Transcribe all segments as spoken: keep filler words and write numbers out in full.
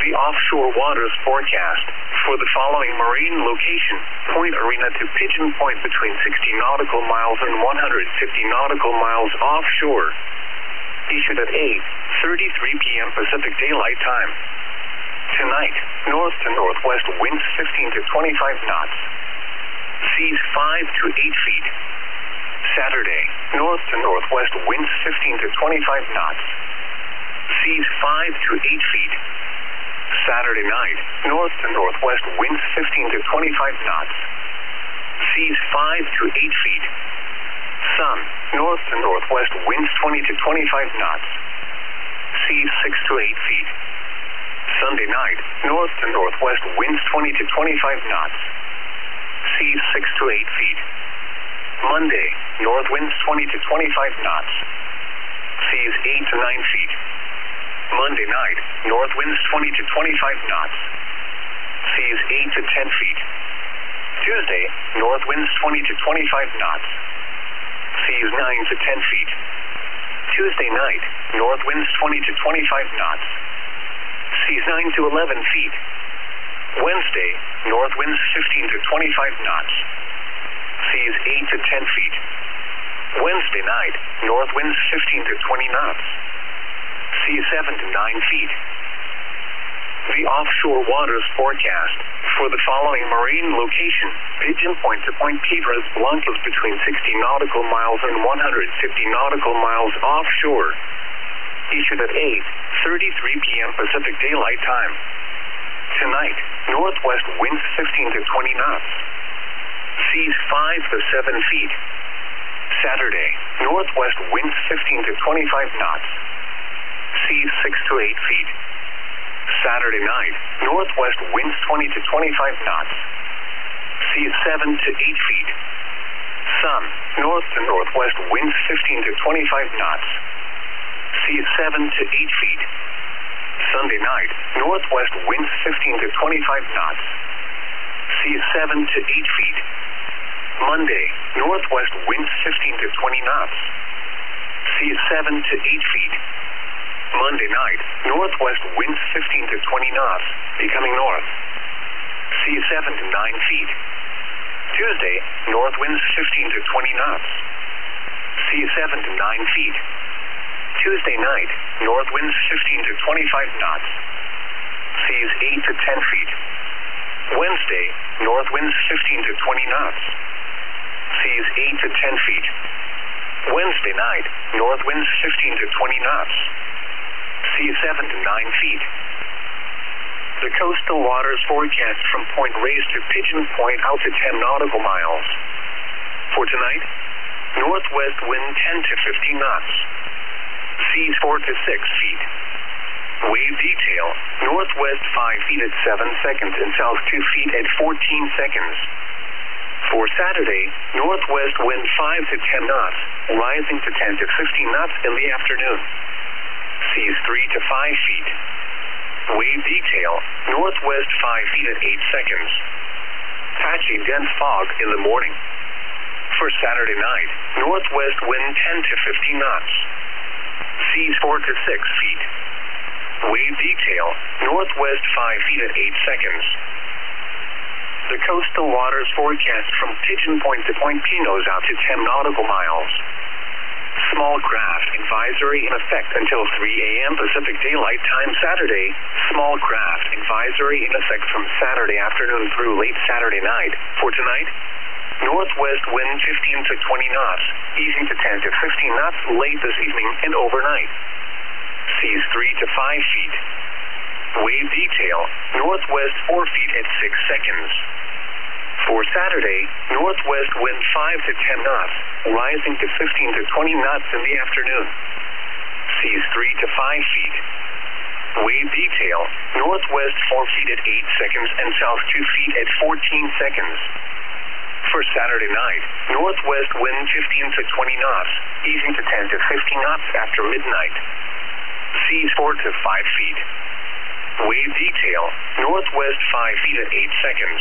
The offshore waters forecast for the following marine location, Point Arena to Pigeon Point between sixty nautical miles and one hundred fifty nautical miles offshore. Issued at eight thirty-three p m Pacific Daylight Time. Tonight, north to northwest winds fifteen to twenty-five knots. Seas five to eight feet. Saturday, north to northwest winds fifteen to twenty-five knots. Seas five to eight feet. Saturday night, north to northwest winds fifteen to twenty-five knots. Seas five to eight feet. Sun, north to northwest winds twenty to twenty-five knots. Seas six to eight feet. Sunday night, north to northwest winds twenty to twenty-five knots. Seas six to eight feet. Monday, north winds twenty to twenty-five knots. Seas eight to nine feet. Monday night, north winds twenty to twenty-five knots. Seas eight to ten feet. Tuesday, north winds twenty to twenty-five knots. Seas nine to ten feet. Tuesday night, north winds twenty to twenty-five knots. Seas nine to eleven feet. Wednesday, north winds fifteen to twenty-five knots. Seas eight to ten feet. Wednesday night, north winds fifteen to twenty knots. Seas seven to nine feet. The offshore waters forecast for the following marine location, Pigeon Point to Point Piedras Blancas between sixty nautical miles and one hundred fifty nautical miles offshore. Issued at eight thirty-three p m Pacific Daylight Time. Tonight, northwest winds fifteen to twenty knots. Seas five to seven feet. Saturday, northwest winds fifteen to twenty-five knots. Seas six to eight feet. Saturday night, northwest winds twenty to twenty-five knots. Seas seven to eight feet. Sun, north to northwest winds fifteen to twenty-five knots. Seas seven to eight feet. Sunday night, northwest winds fifteen to twenty-five knots. Seas seven to eight feet. Monday, northwest winds fifteen to twenty knots. Seas seven to eight feet. Monday night, northwest winds fifteen to twenty knots, becoming north. Seas seven to nine feet. Tuesday, north winds fifteen to twenty knots. Seas seven to nine feet. Tuesday night, north winds fifteen to twenty-five knots. Seas eight to ten feet. Wednesday, north winds fifteen to twenty knots. Seas eight to ten feet. Wednesday night, north winds fifteen to twenty knots. Seas seven to nine feet. The coastal waters forecast from Point Reyes to Pigeon Point out to ten nautical miles. For tonight, northwest wind ten to fifteen knots. Seas four to six feet. Wave detail, northwest five feet at seven seconds and south two feet at fourteen seconds. For Saturday, northwest wind five to ten knots, rising to ten to fifteen knots in the afternoon. Seas three to five feet. Wave detail, northwest five feet at eight seconds. Patchy dense fog in the morning. For Saturday night, northwest wind ten to fifteen knots. Seas four to six feet. Wave detail, northwest five feet at eight seconds. The coastal waters forecast from Pigeon Point to Point Pinos out to ten nautical miles. Small craft advisory in effect until three a m Pacific Daylight Time Saturday. Small craft advisory in effect from Saturday afternoon through late Saturday night. For tonight, northwest wind fifteen to twenty knots, easing to ten to fifteen knots late this evening and overnight. Seas three to five feet. Wave detail, northwest four feet at six seconds. For Saturday, northwest wind five to ten knots, rising to fifteen to twenty knots in the afternoon. Seas three to five feet. Wave detail, northwest four feet at eight seconds and south two feet at fourteen seconds. For Saturday night, northwest wind fifteen to twenty knots, easing to ten to fifteen knots after midnight. Seas four to five feet. Wave detail, northwest five feet at eight seconds.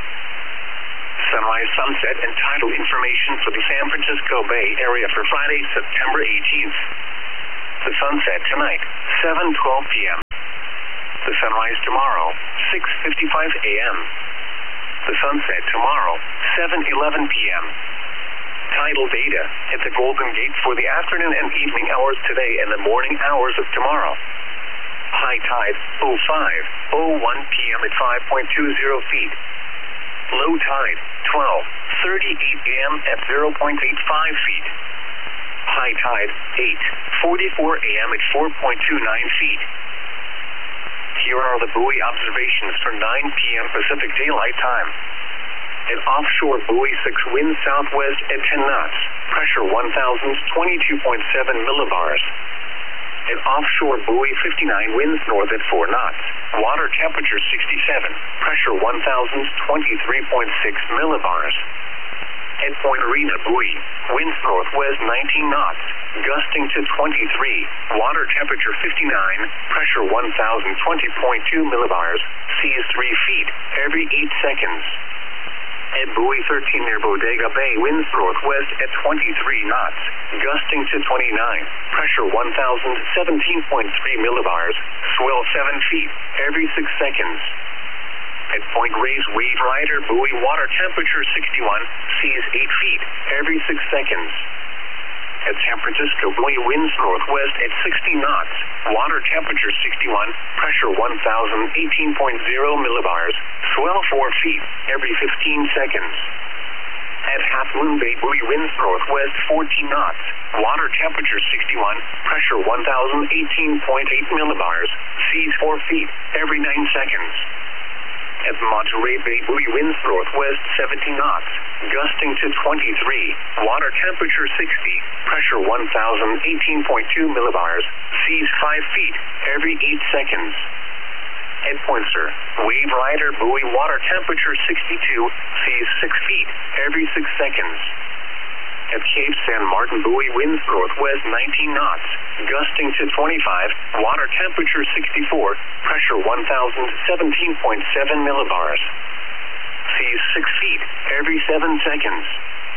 Sunrise, sunset, and tidal information for the San Francisco Bay Area for Friday, September eighteenth. The sunset tonight, seven twelve p m The sunrise tomorrow, six fifty-five a m The sunset tomorrow, seven eleven p m Tidal data at the Golden Gate for the afternoon and evening hours today and the morning hours of tomorrow. High tide, oh five oh one p m at five point two zero feet. Low tide, twelve thirty-eight a m at zero point eight five feet. High tide, eight forty-four a m at four point two nine feet. Here are the buoy observations for nine p m Pacific Daylight Time. At offshore buoy six, wind southwest at ten knots, pressure one thousand twenty-two point seven millibars. At offshore buoy fifty-nine, winds north at four knots, water temperature sixty-seven, pressure one thousand twenty-three point six millibars. At Point Arena buoy, winds northwest nineteen knots, gusting to twenty-three, water temperature fifty-nine, pressure one thousand twenty point two millibars, seas three feet every eight seconds. At buoy thirteen near Bodega Bay, winds northwest at twenty-three knots, gusting to twenty-nine, pressure one thousand seventeen point three millibars, swell seven feet every six seconds. At Point Reyes, Wave Rider buoy, water temperature sixty-one, seas eight feet every six seconds. At San Francisco buoy, winds northwest at sixty knots, water temperature sixty-one, pressure one thousand eighteen point zero millibars, swell four feet every fifteen seconds. At Half Moon Bay buoy, winds northwest fourteen knots, water temperature sixty-one, pressure one thousand eighteen point eight millibars, seas four feet every nine seconds. At Monterey Bay buoy, winds northwest seventeen knots, gusting to twenty-three, water temperature sixty, pressure one thousand eighteen point two millibars, seas five feet every eight seconds. At Point Sur, Wave Rider buoy, water temperature sixty-two, seas six feet every six seconds. At Cape San Martin buoy, winds northwest nineteen knots, gusting to twenty-five, water temperature sixty-four, pressure one thousand seventeen point seven millibars. Seas six feet every seven seconds.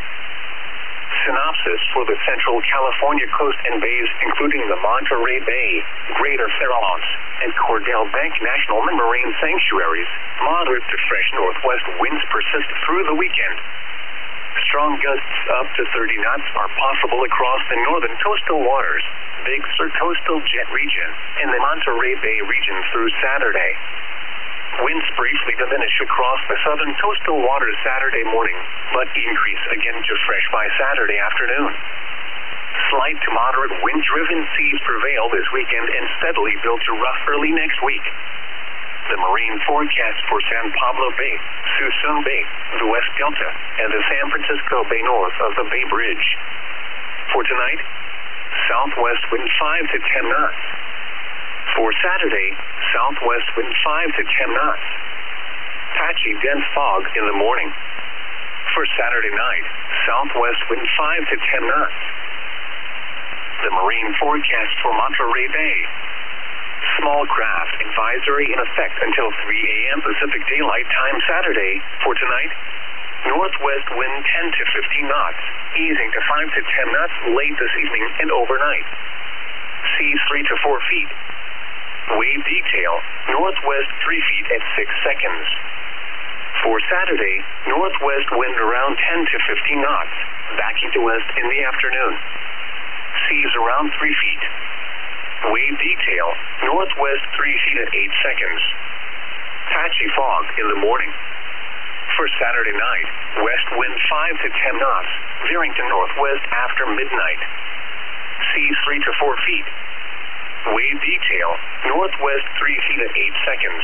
Synopsis for the Central California coast and bays, including the Monterey Bay, Greater Farallones, and Cordell Bank National Marine Sanctuaries. Moderate to fresh northwest winds persist through the weekend. Strong gusts up to thirty knots are possible across the northern coastal waters, Big Sur coastal jet region, and the Monterey Bay region through Saturday. Winds briefly diminish across the southern coastal waters Saturday morning, but increase again to fresh by Saturday afternoon. Slight to moderate wind-driven seas prevail this weekend and steadily build to rough early next week. The marine forecast for San Pablo Bay, Suisun Bay, the West Delta, and the San Francisco Bay north of the Bay Bridge. For tonight, southwest wind five to ten knots. For Saturday, southwest wind five to ten knots. Patchy dense fog in the morning. For Saturday night, southwest wind five to ten knots. The marine forecast for Monterey Bay. Small craft advisory in effect until three a m Pacific Daylight Time Saturday. For tonight, northwest wind ten to fifteen knots, easing to five to ten knots late this evening and overnight. Seas three to four feet. Wave detail, northwest three feet at six seconds. For Saturday, northwest wind around ten to fifteen knots, backing to west in the afternoon. Seas around three feet. Wave detail, northwest three feet at eight seconds. Patchy fog in the morning. For Saturday night, west wind five to ten knots, veering to northwest after midnight. Seas three to four feet. Wave detail, northwest three feet at eight seconds.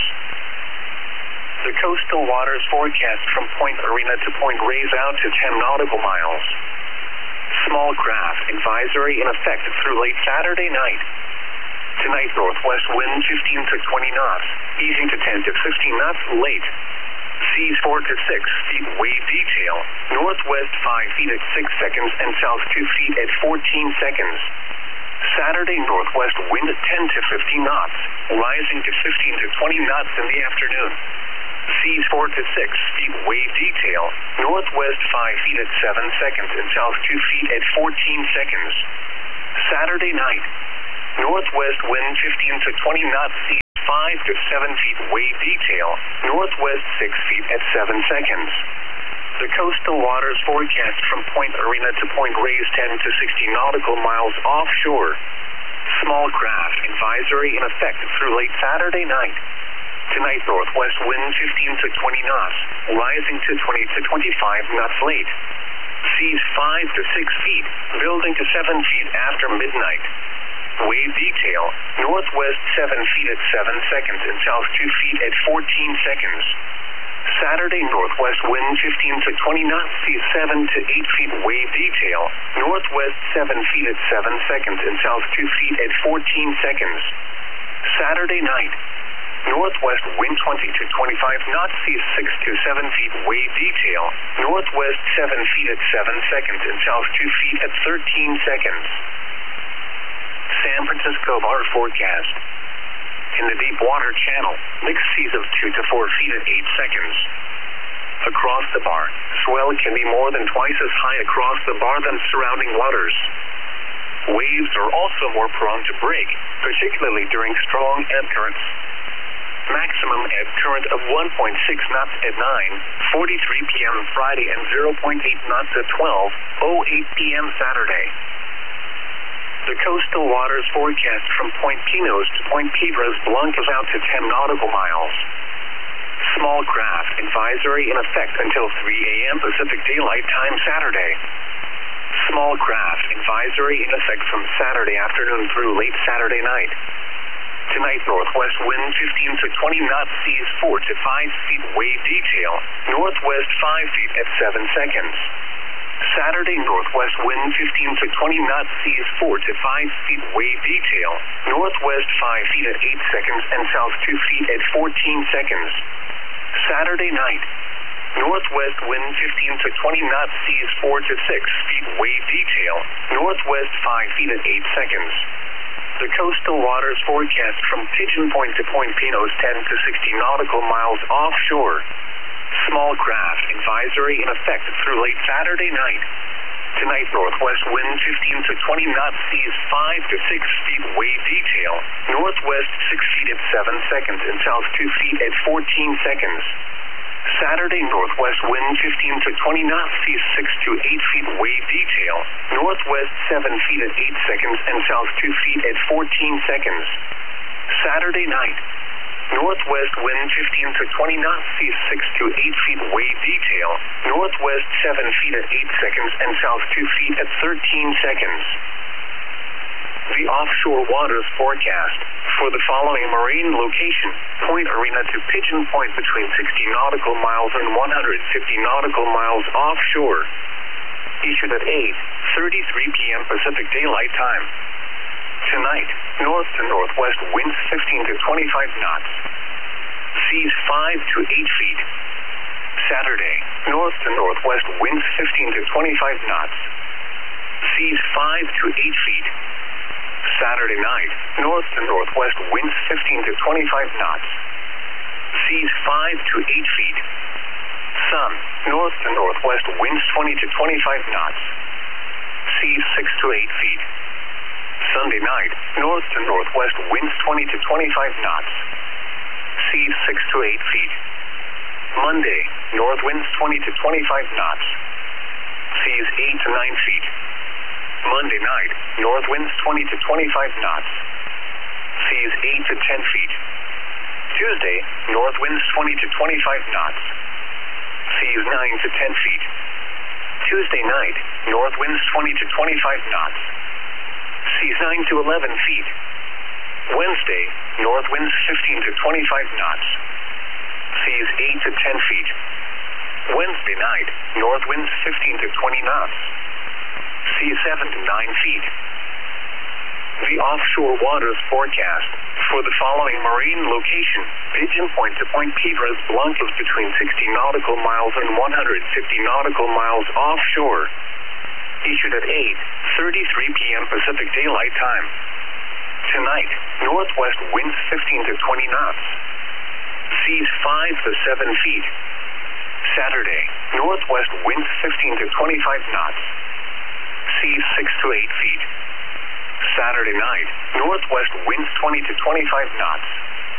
The coastal waters forecast from Point Arena to Point Reyes out to ten nautical miles. Small craft advisory in effect through late Saturday night. Tonight, northwest wind fifteen to twenty knots, easing to ten to fifteen knots late. Seas four to six feet. Wave detail, northwest five feet at six seconds and south two feet at fourteen seconds. Saturday, northwest wind ten to fifteen knots, rising to fifteen to twenty knots in the afternoon. Seas four to six feet. Wave detail, northwest five feet at seven seconds and south two feet at fourteen seconds. Saturday night, northwest wind fifteen to twenty knots, seas five to seven feet wave detail, northwest six feet at seven seconds. The coastal waters forecast from Point Arena to Point Reyes ten to sixty nautical miles offshore. Small craft advisory in effect through late Saturday night. Tonight, northwest wind fifteen to twenty knots, rising to twenty to twenty-five knots late. Seas five to six feet, building to seven feet after midnight. Wave detail, northwest seven feet at seven seconds and south two feet at fourteen seconds. Saturday, northwest wind fifteen to twenty knots, seas seven to eight feet wave detail, northwest seven feet at seven seconds and south two feet at fourteen seconds. Saturday night, northwest wind twenty to twenty-five knots, seas six to seven feet wave detail, northwest seven feet at seven seconds and south two feet at thirteen seconds. San Francisco water forecast. In the deep water channel, mixed seas of two to four feet at eight seconds. Across the bar, swell can be more than twice as high across the bar than surrounding waters. Waves are also more prone to break, particularly during strong ebb currents. Maximum ebb current of one point six knots at nine forty-three p m Friday and zero point eight knots at twelve oh eight p m Saturday. The coastal waters forecast from Point Pinos to Point Piedras Blancas out to ten nautical miles. Small craft advisory in effect until three a m Pacific Daylight Time Saturday. Small craft advisory in effect from Saturday afternoon through late Saturday night. Tonight, northwest wind fifteen to twenty knots, seas four to five feet wave detail, northwest five feet at seven seconds. Saturday, northwest wind fifteen to twenty knots, seas four to five feet wave detail, northwest five feet at eight seconds and south two feet at fourteen seconds. Saturday night, northwest wind fifteen to twenty knots, seas four to six feet wave detail, northwest five feet at eight seconds. The coastal waters forecast from Pigeon Point to Point Pinos ten to sixty nautical miles offshore. Small craft advisory in effect through late Saturday night. Tonight, northwest wind fifteen to twenty knots, seas five to six feet wave detail, northwest six feet at seven seconds and south two feet at fourteen seconds. Saturday, northwest wind fifteen to twenty knots, seas six to eight feet wave detail, northwest seven feet at eight seconds and south two feet at fourteen seconds. Saturday night, northwest wind fifteen to twenty knots, seas six to eight feet wave detail, northwest seven feet at eight seconds and south two feet at thirteen seconds. The offshore waters forecast for the following marine location, Point Arena to Pigeon Point between sixty nautical miles and one hundred fifty nautical miles offshore. Issued at eight thirty-three p m Pacific Daylight Time. Tonight, north to northwest winds fifteen to twenty-five knots. Seas five to eight feet. Saturday, north to northwest winds fifteen to twenty-five knots. Seas five to eight feet. Saturday night, north to northwest winds fifteen to twenty-five knots. Seas five to eight feet. Sun, north to northwest winds twenty to twenty-five knots. Seas six to eight feet. Sunday night, north to northwest winds twenty to twenty-five knots. Seas six to eight feet. Monday, north winds twenty to twenty-five knots. Seas eight to nine feet. Monday night, north winds twenty to twenty-five knots. Seas eight to ten feet. Tuesday, north winds twenty to twenty-five knots. Seas nine to ten feet. Tuesday night, north winds twenty to twenty-five knots. Seas nine to eleven feet. Wednesday, north winds fifteen to twenty-five knots. Seas eight to ten feet. Wednesday night, north winds fifteen to twenty knots. Seas seven to nine feet. The offshore waters forecast for the following marine location, Pigeon Point to Point Piedras Blancas between sixty nautical miles and one hundred fifty nautical miles offshore. Issued at eight thirty-three p m Pacific Daylight Time. Tonight, northwest winds fifteen to twenty knots. Seas five to seven feet. Saturday, northwest winds fifteen to twenty-five knots. Seas six to eight feet. Saturday night, northwest winds twenty to twenty-five knots.